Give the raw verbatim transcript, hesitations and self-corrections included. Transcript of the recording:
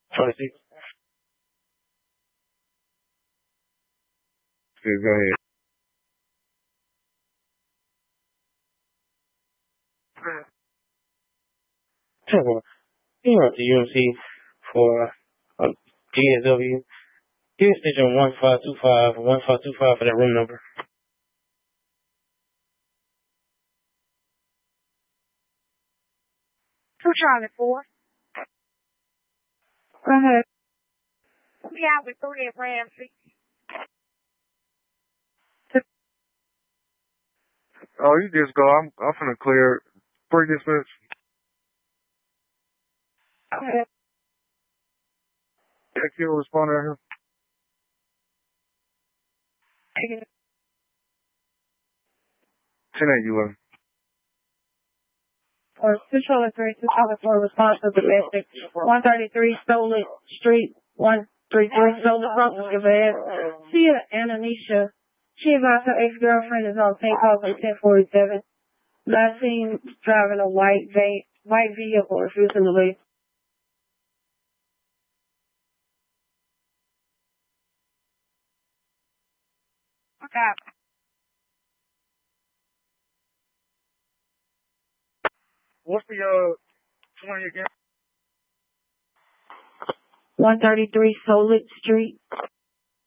twenty-six. Okay, go ahead. Sure. You know, the U M C for uh, G S W. Give me station one five two five, one five two five for that room number. Two Charlie four. Go ahead. We out with three at Ramsey. Oh, you just go. I'm I'm finna clear. Free dismiss. Okay. X Q respond out here. ten eight U M. Or two Charlie three, two Charlie four, response to domestic. one thirty-three Stolen Street, one thirty-three Stolen Front, give ahead. Tia Ananisha. She advised her ex-girlfriend is on Saint Paul at ten forty-seven. Last seen driving a white va- white vehicle, refusing to leave. Okay. What's the uh twenty again? one thirty-three Solit Street,